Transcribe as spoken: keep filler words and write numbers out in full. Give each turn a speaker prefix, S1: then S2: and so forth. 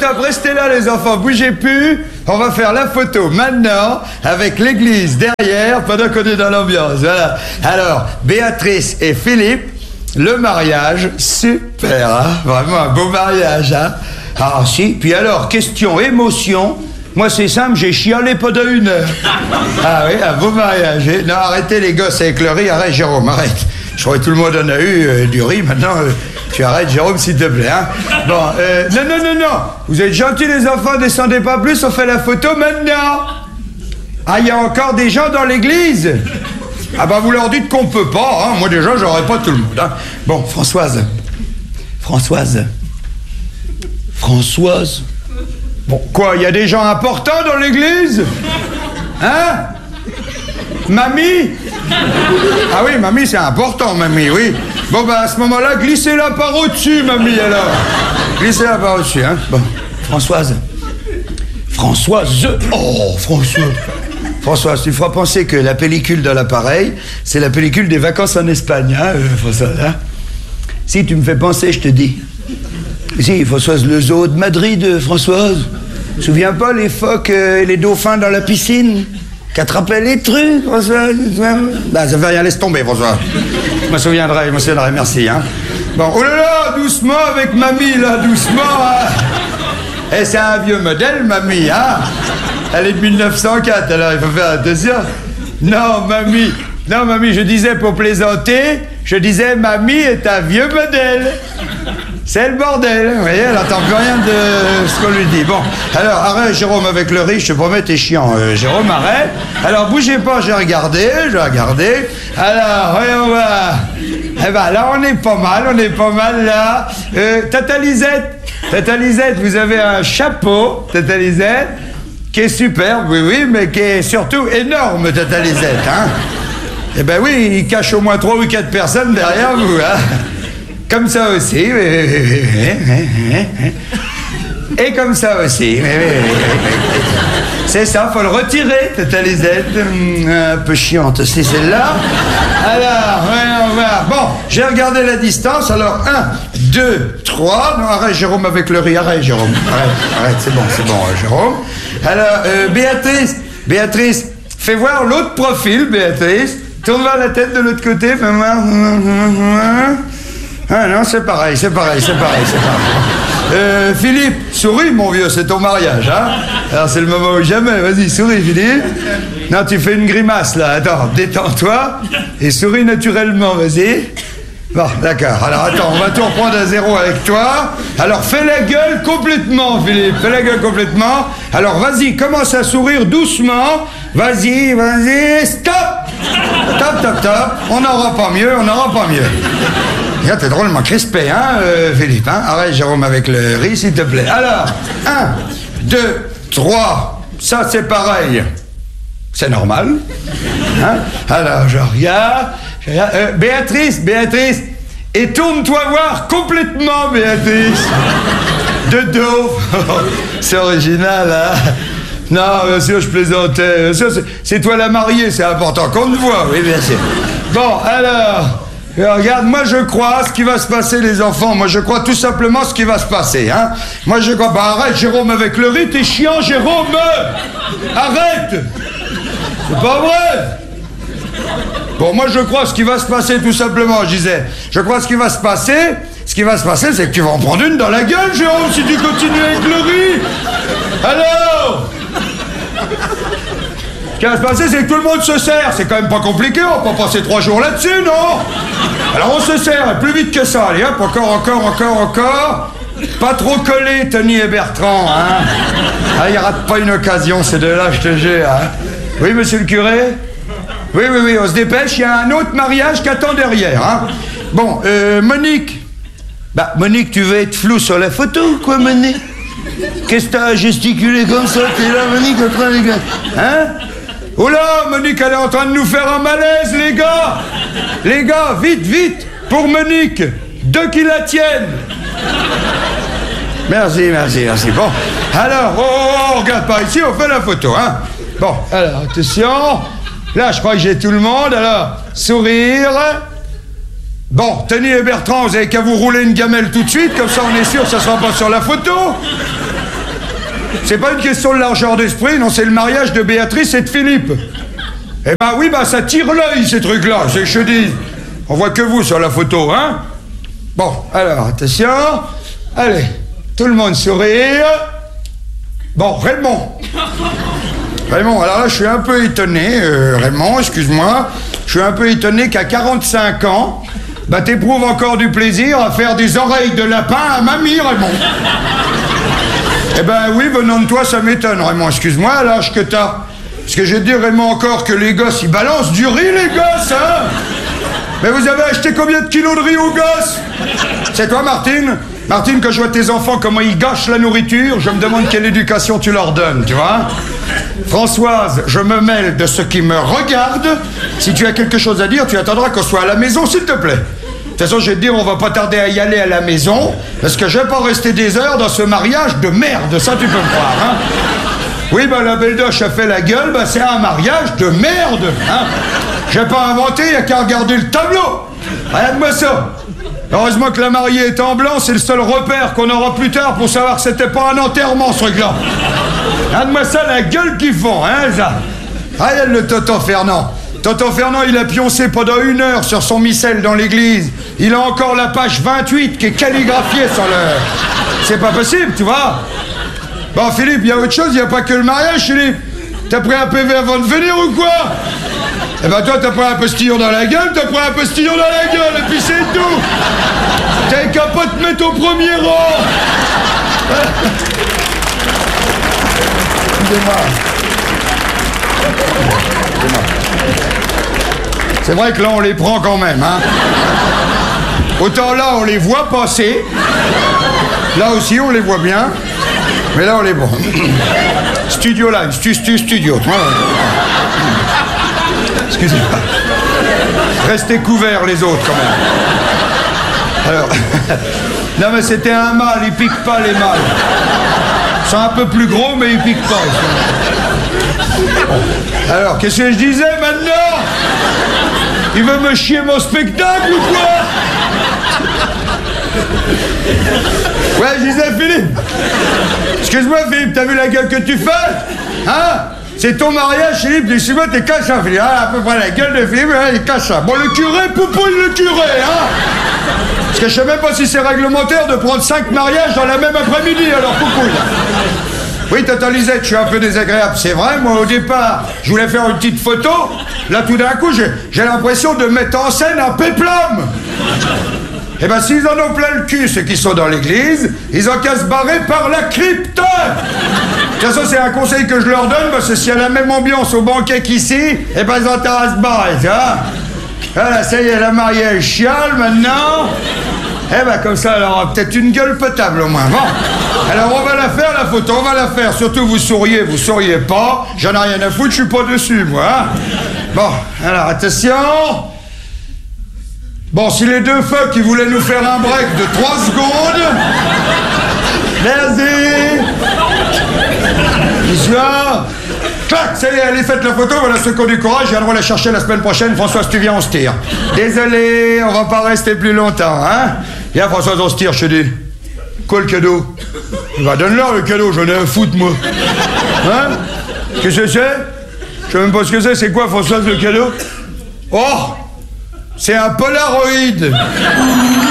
S1: top, restez là les enfants, bougez plus. On va faire la photo maintenant avec l'église derrière pendant qu'on est dans l'ambiance. Voilà. Alors, Béatrice et Philippe, le mariage, super, hein? Vraiment un beau mariage, hein? Ah si, puis alors, question émotion. Moi c'est simple, j'ai chialé pendant une heure. Ah oui, un beau mariage. Non, arrêtez les gosses avec le riz, arrête Jérôme, arrête. Je crois que tout le monde en a eu euh, du riz, maintenant euh, tu arrêtes Jérôme s'il te plaît, hein. Bon, euh, non, non, non, non, vous êtes gentils les enfants, descendez pas plus, on fait la photo maintenant. Ah, il y a encore des gens dans l'église? Ah bah vous leur dites qu'on peut pas, hein. Moi déjà j'aurais pas tout le monde, hein. Bon, Françoise. Françoise. Françoise. Bon, quoi, il y a des gens importants dans l'église? Hein? Mamie? Ah oui, mamie, c'est important, mamie, oui. Bon, bah, à ce moment-là, glissez-la par au-dessus, mamie, alors. Glissez-la par au-dessus, hein. Bon, Françoise. Françoise. Oh, Françoise. Françoise, tu feras penser que la pellicule de l'appareil, c'est la pellicule des vacances en Espagne, hein, euh, Françoise, hein. Si, tu me fais penser, je te dis. Si, Françoise, le zoo de Madrid, Françoise. Tu te souviens pas les phoques et les dauphins dans la piscine qui attrapaient les trucs, Françoise? Bah, ça fait rien, laisse tomber, Françoise. Je me souviendrai, je me souviendrai, merci, hein. Bon, oh là là, doucement avec mamie, là, doucement, hein. Eh, c'est un vieux modèle, mamie, hein. Elle est de mille neuf cent quatre, alors il faut faire attention. Non, mamie, non, mamie, je disais pour plaisanter, je disais, mamie est un vieux modèle. C'est le bordel, vous voyez, elle n'entend plus rien de ce qu'on lui dit. Bon, alors, arrête, Jérôme, avec le riz, je te promets, t'es chiant. Euh, Jérôme, arrête. Alors, bougez pas, j'ai regardé, j'ai regardé. Alors, voyons voir. Eh ben, là, on est pas mal, on est pas mal, là. Euh, Tata Lisette, Tata Lisette, vous avez un chapeau, Tata Lisette, qui est superbe, oui, oui, mais qui est surtout énorme, Tata Lisette, hein. Eh ben oui, il cache au moins trois ou quatre personnes derrière vous, hein. Comme ça aussi. Et comme ça aussi. C'est ça, faut le retirer, Tata Lisette. Un peu chiante aussi, celle-là. Alors, voyons voir. Bon, j'ai regardé la distance. Alors, un, deux, trois. Non, arrête, Jérôme, avec le riz. Arrête, Jérôme. Arrête, arrête, c'est bon, c'est bon, Jérôme. Alors, euh, Béatrice, Béatrice, fais voir l'autre profil, Béatrice. Tourne voir la tête de l'autre côté. Fais voir. Ah non, c'est pareil, c'est pareil, c'est pareil, c'est pareil. Euh, Philippe, souris, mon vieux, c'est ton mariage, hein. Alors, c'est le moment ou jamais. Vas-y, souris, Philippe. Non, tu fais une grimace, là. Attends, détends-toi et souris naturellement, vas-y. Bon, d'accord. Alors, attends, on va tout reprendre à zéro avec toi. Alors, fais la gueule complètement, Philippe. Fais la gueule complètement. Alors, vas-y, commence à sourire doucement. Vas-y, vas-y, stop. Stop, stop, stop. On n'aura pas mieux, on n'aura pas mieux. Regarde, t'es drôlement crispé, hein, euh, Philippe, hein. Arrête, Jérôme, avec le riz, s'il te plaît. Alors, un, deux, trois. Ça, c'est pareil. C'est normal. Hein? Alors, je regarde. Je regarde. Euh, Béatrice, Béatrice. Et tourne-toi voir complètement, Béatrice. De dos. C'est original, hein. Non, bien sûr, je plaisantais. Bien sûr, c'est, c'est toi la mariée, c'est important qu'on te voit, oui, bien sûr. Bon, alors... Et regarde, moi je crois ce qui va se passer, les enfants. Moi je crois tout simplement ce qui va se passer, hein. Moi je crois... Bah arrête, Jérôme, avec le riz, t'es chiant, Jérôme. Arrête. C'est pas vrai. Bon, moi je crois ce qui va se passer, tout simplement, je disais. Je crois ce qui va se passer... Ce qui va se passer, c'est que tu vas en prendre une dans la gueule, Jérôme, si tu continues avec le riz. Alors... Ce qui va se passer, c'est que tout le monde se sert. C'est quand même pas compliqué, on va pas passer trois jours là-dessus, non? Alors on se sert, plus vite que ça. Allez hop, encore, encore, encore, encore. Pas trop collé, Tony et Bertrand, hein. Ah, il rate pas une occasion, ces deux-là, je te jure, hein. Oui, monsieur le curé? Oui, oui, oui, on se dépêche, il y a un autre mariage qui attend derrière, hein. Bon, euh, Monique. Bah, Monique, tu veux être flou sur la photo ou quoi, Monique? Qu'est-ce que t'as gesticulé comme ça? T'es là, Monique, en train de... Hein? Oh là, Monique, elle est en train de nous faire un malaise, les gars. Les gars, vite, vite, pour Monique. Deux qui la tiennent. Merci, merci, merci. Bon, alors, oh, oh, oh, regarde pas ici, on fait la photo, hein. Bon, alors, attention. Là, je crois que j'ai tout le monde, alors, sourire. Bon, Tony et Bertrand, vous avez qu'à vous rouler une gamelle tout de suite, comme ça on est sûr que ça sera pas sur la photo. C'est pas une question de largeur d'esprit, non, c'est le mariage de Béatrice et de Philippe. Eh ben oui, bah ça tire l'œil, ces trucs-là, c'est que je dis. On voit que vous sur la photo, hein? Bon, alors, attention. Allez, tout le monde sourire. Bon, Raymond. Raymond, alors là, je suis un peu étonné, euh, Raymond, excuse-moi. Je suis un peu étonné qu'à quarante-cinq ans, bah t'éprouves encore du plaisir à faire des oreilles de lapin à mamie, Raymond. Eh ben oui, venant de toi, ça m'étonne, Raymond. Excuse-moi, à l'âge que t'as. Parce que je dis, Raymond, encore que les gosses, ils balancent du riz, les gosses, hein? Mais vous avez acheté combien de kilos de riz aux gosses? C'est toi, Martine? Martine, quand je vois tes enfants, comment ils gâchent la nourriture, je me demande quelle éducation tu leur donnes, tu vois? Françoise, je me mêle de ce qui me regarde. Si tu as quelque chose à dire, tu attendras qu'on soit à la maison, s'il te plaît. De toute façon, je vais te dire, on va pas tarder à y aller à la maison, parce que je vais pas rester des heures dans ce mariage de merde, ça tu peux me croire, hein? Oui, bah la belle doche a fait la gueule, bah c'est un mariage de merde, hein? J'ai pas inventé, y a qu'à regarder le tableau. Regarde-moi ça. Heureusement que la mariée est en blanc, c'est le seul repère qu'on aura plus tard pour savoir que c'était pas un enterrement, ce truc-là. Regarde-moi ça, la gueule qu'ils font, hein, ça. Regarde le Tonton Fernand. Tonton Fernand, il a pioncé pendant une heure sur son missel dans l'église. Il a encore la page vingt-huit qui est calligraphiée sur le... C'est pas possible, tu vois. Bon, Philippe, il y a autre chose, il n'y a pas que le mariage, Philippe. T'as pris un P V avant de venir ou quoi? Eh ben toi, t'as pris un postillon dans la gueule, t'as pris un postillon dans la gueule, et puis c'est tout. T'as qu'à pas te mettre au premier rang. C'est vrai que là, on les prend quand même, hein. Autant là, on les voit passer. Là aussi, on les voit bien. Mais là, on les prend. Studio Live, stu, stu, studio. Excusez-moi. Restez couverts, les autres, quand même. Alors... Non, mais c'était un mâle, ils piquent pas, les mâles. Ils sont un peu plus gros, mais ils piquent pas. Bon. Alors, qu'est-ce que je disais, maintenant? Il veut me chier mon spectacle, ou quoi? Ouais, je disais, Philippe. Excuse-moi, Philippe, t'as vu la gueule que tu fais? Hein? C'est ton mariage, Philippe, dis-moi, t'es cache ça, Philippe. Ah, à peu près la gueule de Philippe, hein, il est cache ça. Bon, le curé, poupouille le curé, hein? Parce que je sais même pas si c'est réglementaire de prendre cinq mariages dans la même après-midi, alors poupouille. Oui, Tata Lisette, je suis un peu désagréable, c'est vrai. Moi, au départ, je voulais faire une petite photo. Là, tout d'un coup, j'ai, j'ai l'impression de mettre en scène un péplum. Eh ben, s'ils en ont plein le cul, ceux qui sont dans l'église, ils ont qu'à se barrer par la crypte. De toute façon, c'est un conseil que je leur donne, parce que s'il y a la même ambiance au banquet qu'ici, eh ben, ils ont intérêt à se barrer, tu vois. Voilà, ça y est, la mariée, elle chiale, maintenant. Eh ben, comme ça, elle aura peut-être une gueule potable, au moins. Bon. Alors, on va la faire, la photo, on va la faire. Surtout, vous souriez, vous souriez pas. J'en ai rien à foutre, je suis pas dessus, moi. Hein. Bon, alors, attention. Bon, si les deux feux qui voulaient nous faire un break de trois secondes... Merci. Bonsoir. Clac, ça y est, allez, faites la photo, voilà ceux qui ont du courage, je viendrai la chercher la semaine prochaine. Françoise, tu viens, on se tire. Désolé, on va pas rester plus longtemps, hein. Viens, Françoise, on se tire, je te dis. Quoi, le cadeau? Bah, donne-leur le cadeau, j'en ai un foutre, moi. Hein? Qu'est-ce que c'est? Je sais même pas ce que c'est, c'est quoi, Françoise, le cadeau? Oh! C'est un Polaroid.